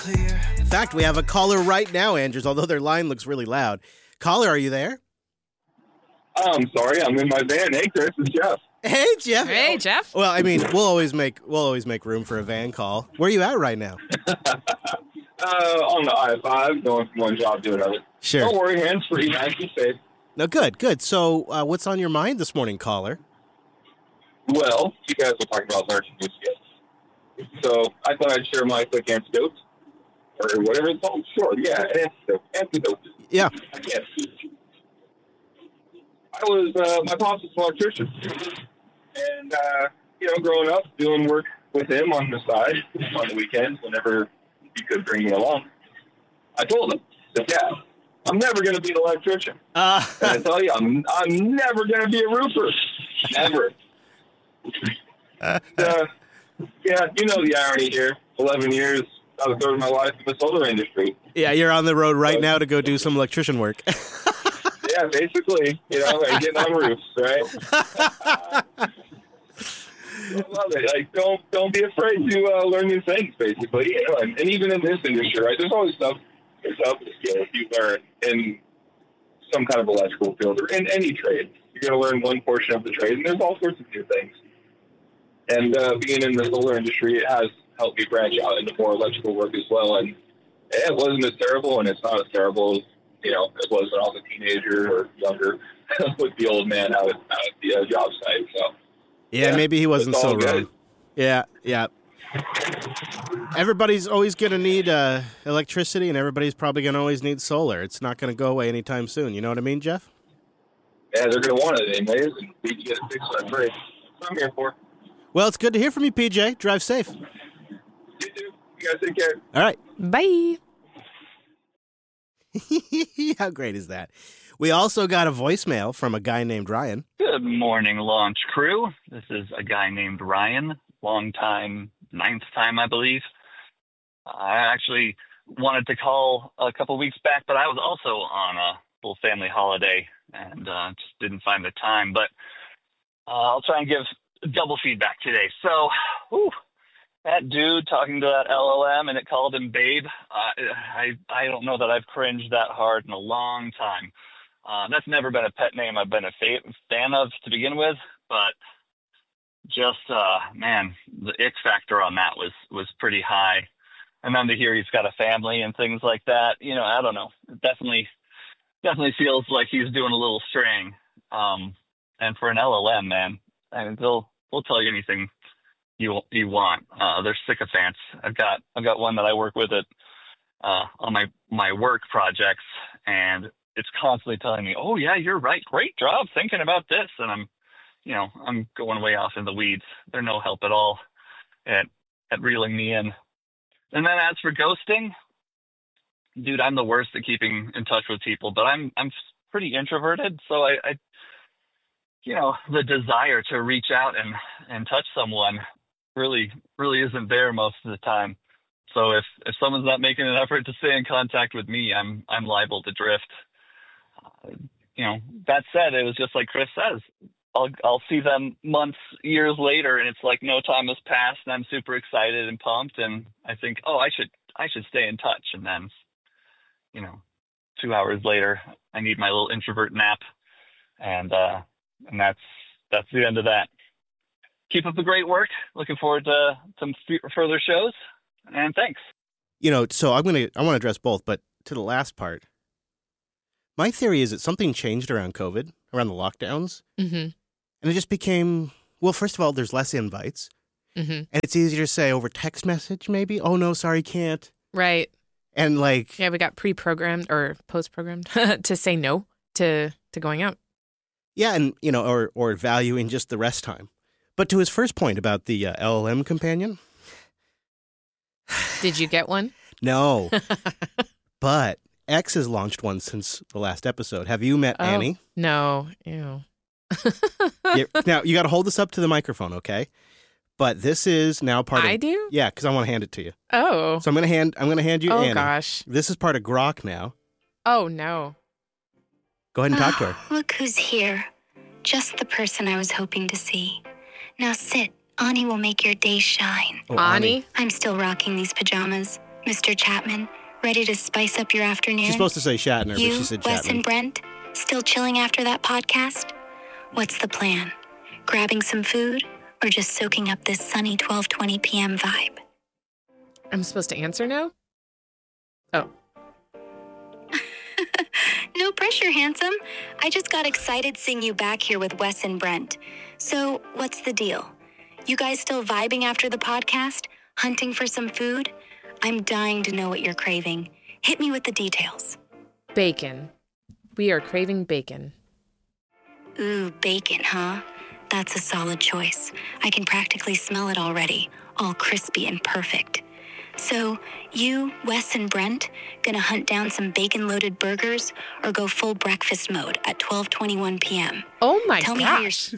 In fact, we have a caller right now, Andrews, although their line looks really loud. Caller, are you there? I'm sorry, I'm in my van. Hey, Chris, it's Jeff. Hey, Jeff. Hey, Jeff. Well, I mean, we'll always make room for a van call. Where are you at right now? On the I-5, going from one job to another. Sure. Don't worry, hands-free, nice and safe. No, good. So, what's on your mind this morning, caller? Well, you guys were talking about learning new skills. So I thought I'd share my quick antidote, or whatever it's called. Sure, yeah, an antidote. Yeah. I can't speak. My pops was an electrician. And, growing up, doing work with him on the side, on the weekends, whenever he could bring me along, I told him, Dad, I'm never going to be an electrician. And I tell you, I'm never going to be a roofer. Never. Yeah, you know the irony here. 11 years, out of a third of my life in the solar industry. Yeah, you're on the road right now to go do some electrician work. Yeah, basically, like getting on roofs, right? I love it. Like, don't be afraid to learn new things, basically. And even in this industry, right? There's always stuff skills you learn in some kind of electrical field or in any trade. You're going to learn one portion of the trade, and there's all sorts of new things. And being in the solar industry, it has helped me branch out into more electrical work as well. And it wasn't as terrible, and it's not as terrible as it was when I was a teenager or younger with the old man out at the job site. So yeah, maybe he wasn't so wrong. Yeah. Everybody's always going to need electricity, and everybody's probably going to always need solar. It's not going to go away anytime soon. You know what I mean, Jeff? Yeah, they're going to want it anyways, and we can get it fixed for free. That's what I'm here for. Well, it's good to hear from you, PJ. Drive safe. You too. You guys take care. All right. Bye. How great is that? We also got a voicemail from a guy named Ryan. Good morning, launch crew. This is a guy named Ryan, long time, 9th time, I believe. I actually wanted to call a couple weeks back, but I was also on a full family holiday and just didn't find the time. But I'll try and give double feedback today. So, that dude talking to that LLM and it called him babe, I don't know that I've cringed that hard in a long time. That's never been a pet name I've been a fan of to begin with, but just, the ick factor on that was pretty high. And then to hear he's got a family and things like that, I don't know. It definitely feels like he's doing a little straying. And for an LLM, man, I mean, they'll tell you anything you want. They're sycophants. I've got one that I work with on my work projects, and it's constantly telling me, "Oh yeah, you're right. Great job thinking about this." And I'm going way off in the weeds. They're no help at all at reeling me in. And then as for ghosting, dude, I'm the worst at keeping in touch with people, but I'm pretty introverted, so I the desire to reach out and touch someone really isn't there most of the time. So if someone's not making an effort to stay in contact with me, I'm liable to drift. That said, it was just like Chris says, I'll see them months, years later, and it's like no time has passed, and I'm super excited and pumped, and I think, I should stay in touch, and then 2 hours later, I need my little introvert nap, and that's the end of that. Keep up the great work. Looking forward to some further shows, and thanks. So I want to address both, but to the last part, my theory is that something changed around COVID, around the lockdowns, and it just became, well, first of all, there's less invites, and it's easier to say over text message, maybe. Oh no, sorry, can't. Right. And we got pre-programmed or post-programmed to say no to going out. Yeah, and or valuing just the rest time. But to his first point about the LLM companion, did you get one? No, but X has launched one since the last episode. Have you met Annie? No. Ew. Now you got to hold this up to the microphone, okay? But this is now part of. I do? Yeah, because I want to hand it to you. Oh. So I'm gonna hand you Annie. Oh gosh. This is part of Grok now. Oh no. Go ahead and talk to her. Look who's here. Just the person I was hoping to see. Now sit. Ani will make your day shine. Oh, Ani? I'm still rocking these pajamas. Mr. Chapman, ready to spice up your afternoon? She's supposed to say Shatner, but You, she said Wes Chapman. and Brent, still chilling after that podcast? What's the plan? Grabbing some food or just soaking up this sunny 12:20 p.m. vibe? I'm supposed to answer now? Oh. No pressure, handsome. I just got excited seeing you back here with Wes and Brent. So, what's the deal? You guys still vibing after the podcast? Hunting for some food? I'm dying to know what you're craving. Hit me with the details. Bacon. We are craving bacon. Ooh, bacon, huh? That's a solid choice. I can practically smell it already, all crispy and perfect. So, you, Wes and Brent, gonna hunt down some bacon-loaded burgers or go full breakfast mode at 12:21 p.m.? Oh my Tell me how you're... gosh.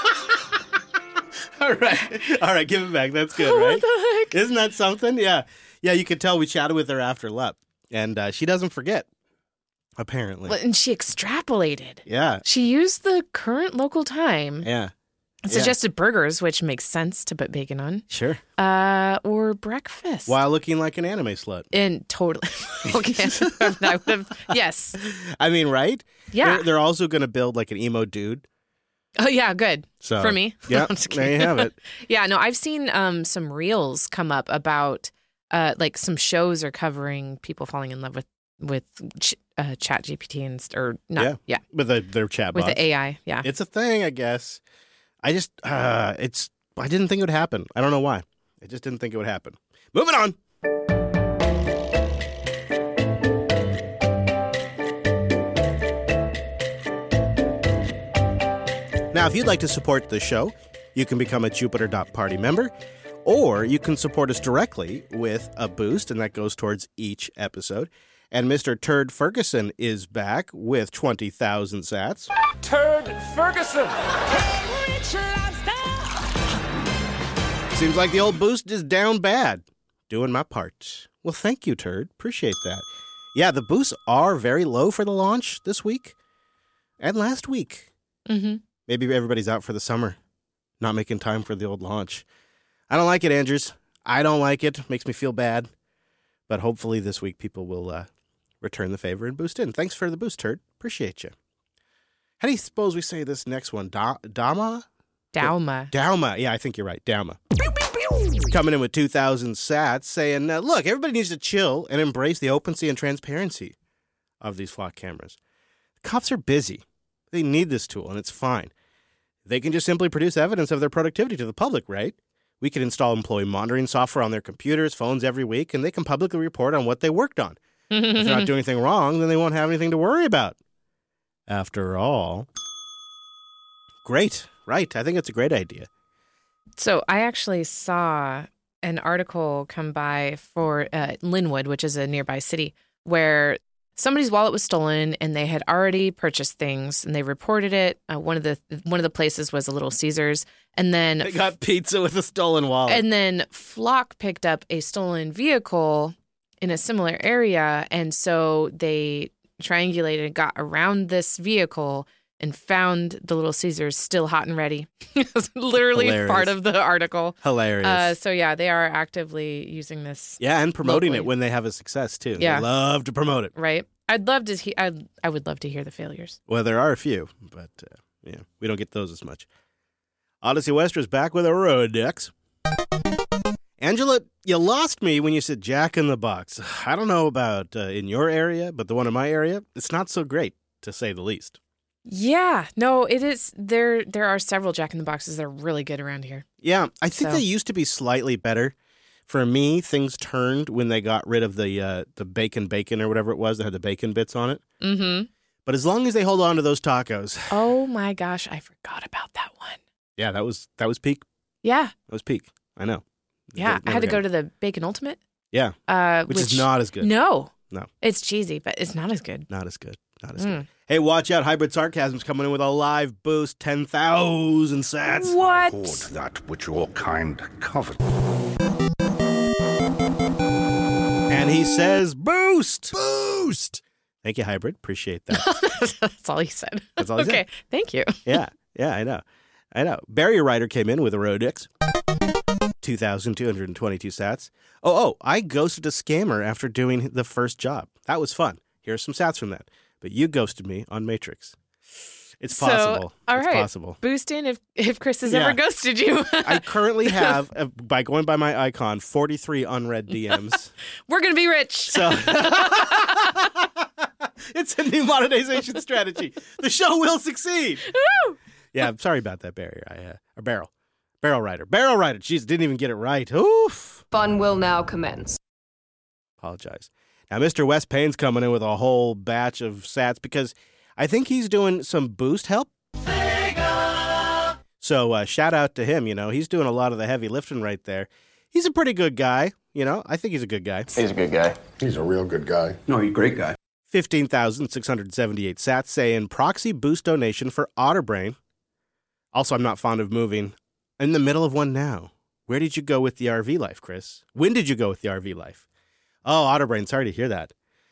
All right, give it back. That's good, What right? the heck? Isn't that something? Yeah. You could tell we chatted with her after LEP, and she doesn't forget, apparently. Well, and she extrapolated. Yeah. She used the current local time. Yeah. And suggested burgers, which makes sense to put bacon on. Sure. Or breakfast. While looking like an anime slut. And totally. Okay. I would have, yes. I mean, right? Yeah. They're also going to build like an emo dude. Oh, yeah, good. So For me. Yeah. I'm just There you kidding. have it. Yeah, no, I've seen some reels come up about like some shows are covering people falling in love with Chat GPT and or not. Yeah. With their chat With bots. the AI. Yeah. It's a thing, I guess. I just, I didn't think it would happen. I don't know why. I just didn't think it would happen. Moving on. Now, if you'd like to support the show, you can become a Jupiter.Party member, or you can support us directly with a boost, and that goes towards each episode. And Mr. Turd Ferguson is back with 20,000 sats. Turd Ferguson. Seems like the old boost is down bad. Doing my part. Well, thank you, Turd. Appreciate that. Yeah, the boosts are very low for the launch this week and last week. Mm-hmm. Maybe everybody's out for the summer, not making time for the old launch. I don't like it, Andrews. I don't like it. Makes me feel bad. But hopefully this week people will return the favor and boost in. Thanks for the boost, Turd. Appreciate you. How do you suppose we say this next one? Dauma? Dauma. Yeah, I think you're right. Dauma. Coming in with 2,000 sats saying, look, everybody needs to chill and embrace the opency and transparency of these flock cameras. Cops are busy. They need this tool, and it's fine. They can just simply produce evidence of their productivity to the public, right? We could install employee monitoring software on their computers, phones every week, and they can publicly report on what they worked on. If they're not doing anything wrong, then they won't have anything to worry about. After all. Great. Right. I think it's a great idea. So I actually saw an article come by for Linwood, which is a nearby city, where somebody's wallet was stolen and they had already purchased things and they reported it. One of the places was a Little Caesars, and then They got pizza with a stolen wallet. and then Flock picked up a stolen vehicle in a similar area, and so they triangulated and got around this vehicle and found the Little Caesars still hot and ready. It's literally Hilarious. part of the article. Hilarious. So yeah, they are actively using this. Yeah, and promoting locally. it when they have a success, too. Yeah. They love to promote it. Right. I'd love to. I would love to hear the failures. Well, there are a few, but yeah, we don't get those as much. Odyssey Wester's back with a Rolodex. Angela, you lost me when you said Jack in the Box. I don't know about in your area, but the one in my area, it's not so great, to say the least. Yeah. No, it is. There are several Jack in the Boxes that are really good around here. Yeah, I think So- they used to be slightly better. For me, things turned when they got rid of the bacon or whatever it was that had the bacon bits on it. Mm-hmm. But as long as they hold on to those tacos, Oh my gosh, I forgot about that one. yeah, that was peak. Yeah. That was peak. I know. Yeah. I had to go to the Bacon Ultimate. Yeah, which is not as good. No. No. It's cheesy, but it's not as good. Not as good. Not as good. Hey, watch out. Hybrid Sarcasm's coming in with a live boost, 10,000 sats. What? Accord that which your kind covet. And he says, boost! Boost! Thank you, Hybrid. Appreciate that. That's all he said. That's all he Okay. Thank you. Yeah, I know. Barrier Rider came in with a Rodix. 2,222 sats. Oh, I ghosted a scammer after doing the first job. That was fun. Here's some sats from that. But you ghosted me on Matrix. It's possible. All it's right. possible. Boost in if Chris has ever ghosted you. I currently have, by going by my icon, 43 unread DMs. We're going to be rich. So it's a new monetization strategy. The show will succeed. Woo! Yeah, I'm sorry about that, Barrier. Or Barrel. Barrel Rider. Jeez, didn't even get it right. Oof. Fun will now commence. Apologize. Now, Mr. Wes Payne's coming in with a whole batch of sats because I think he's doing some boost help. So shout out to him. He's doing a lot of the heavy lifting right there. He's a pretty good guy. I think he's a good guy. He's a good guy. He's a real good guy. No, he's a great guy. 15,678 sats saying proxy boost donation for Otterbrain. Also, I'm not fond of moving. In the middle of one now. Where did you go with the RV life, Chris? When did you go with the RV life? Oh, Otterbrain, sorry to hear that.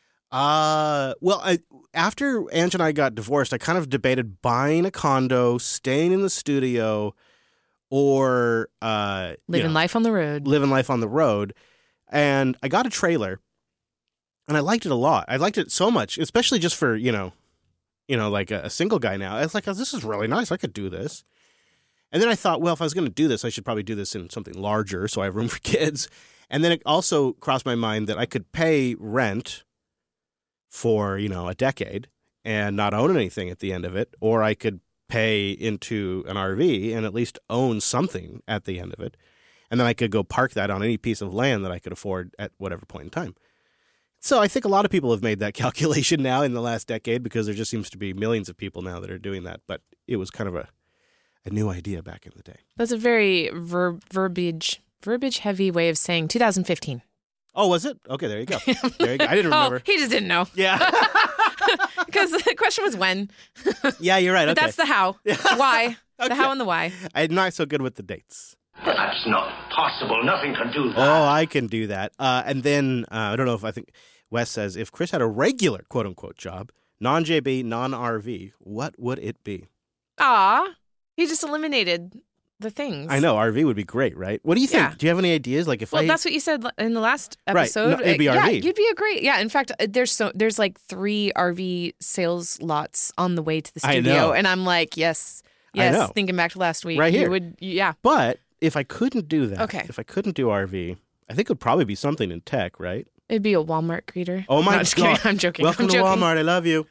After Ange and I got divorced, I kind of debated buying a condo, staying in the studio, or living life on the road. Living life on the road. And I got a trailer, and I liked it a lot. I liked it so much, especially just for, like a single guy now. I was like, oh, this is really nice. I could do this. And then I thought, well, if I was going to do this, I should probably do this in something larger so I have room for kids. And then it also crossed my mind that I could pay rent for, a decade and not own anything at the end of it, or I could pay into an RV and at least own something at the end of it. And then I could go park that on any piece of land that I could afford at whatever point in time. So I think a lot of people have made that calculation now in the last decade because there just seems to be millions of people now that are doing that. But it was kind of a new idea back in the day. That's a very verbiage heavy way of saying 2015. Oh, was it? Okay, there you go. I didn't remember. He just didn't know. Yeah. Because the question was when. Yeah, you're right. But okay. that's the how. Why. Okay. The how and the why. I'm not so good with the dates. That's not possible. Nothing can do that. Oh, I can do that. And then, I don't know if I think Wes says, if Chris had a regular quote-unquote job, non-JB, non-RV, what would it be? He just eliminated the things. I know. RV would be great, right? What do you think? Yeah. Do you have any ideas? Like that's what you said in the last episode. Right. No, it'd be RV. Yeah, you'd be a great. Yeah. In fact, there's like 3 RV sales lots on the way to the studio. I know. And I'm like, yes. I know. Thinking back to last week. Right here. Yeah. But if I couldn't do that, if I couldn't do RV, I think it would probably be something in tech, right? It'd be a Walmart greeter. Oh, my God. God. I'm joking. Welcome to Walmart. I love you.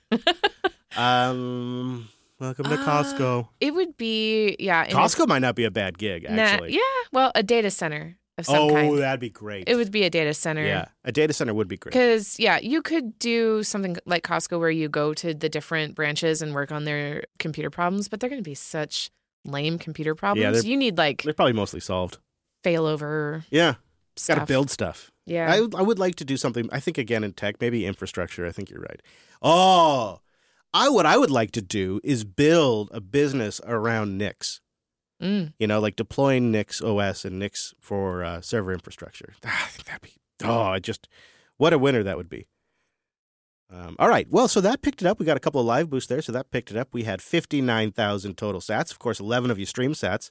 Welcome to Costco. It would be, Costco might not be a bad gig, actually. Well, a data center of some kind. Oh, that'd be great. It would be a data center. Yeah, a data center would be great. Because, you could do something like Costco where you go to the different branches and work on their computer problems, but they're going to be such lame computer problems. You need, they're probably mostly solved. Failover. Yeah. Stuff. Got to build stuff. Yeah. I would like to do something, I think, again, in tech, maybe infrastructure. I think you're right. Oh, what I would like to do is build a business around Nix. Like deploying Nix OS and Nix for server infrastructure. I think that'd be, what a winner that would be. All right. Well, so that picked it up. We got a couple of live boosts there, so that picked it up. We had 59,000 total sats. Of course, 11 of you stream sats.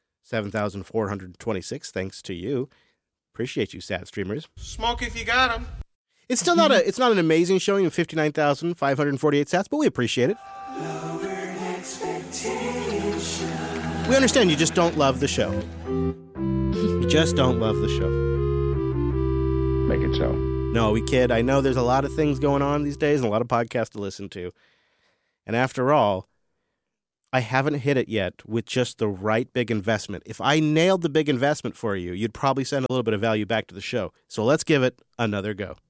7,426, thanks to you. Appreciate you, sat streamers. Smoke if you got them. It's still not an amazing showing of 59,548 sats, but we appreciate it. We understand you just don't love the show. You just don't love the show. Make it so. No, we kid. I know there's a lot of things going on these days and a lot of podcasts to listen to. And after all, I haven't hit it yet with just the right big investment. If I nailed the big investment for you, you'd probably send a little bit of value back to the show. So let's give it another go.